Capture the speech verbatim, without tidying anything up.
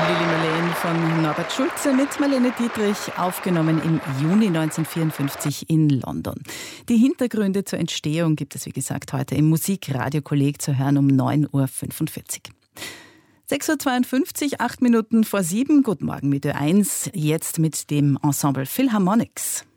Lili Marleen von Norbert Schulze mit Marlene Dietrich, aufgenommen im Juni neunzehnhundertvierundfünfzig in London. Die Hintergründe zur Entstehung gibt es, wie gesagt, heute im Musikradio-Kolleg zu hören um neun Uhr fünfundvierzig. sechs Uhr zweiundfünfzig, acht Minuten vor sieben. Guten Morgen mit Ö eins, jetzt mit dem Ensemble Philharmonics.